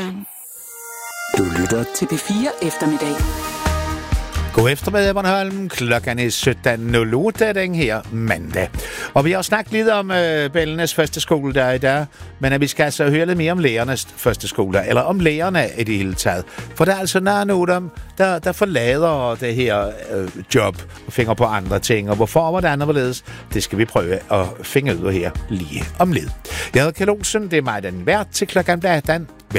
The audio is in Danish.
Bornholm. Du lytter til P4 Eftermiddag. God eftermiddag, Bornholm. Klokken er 17.08 den her mandag. Og vi har snakket lidt om Bellenes første skole, der er i dag. Men vi skal altså høre lidt mere om lærernes første skole, eller om lærerne i det hele taget. For der er altså nogle af dem, der forlader det her job og finder på andre ting. Og hvorfor og hvordan og hvorledes, det skal vi prøve at finde ud af her lige om lidt. Jeg hedder Kjeld Olsen, det er mig, den vært til klokken 18.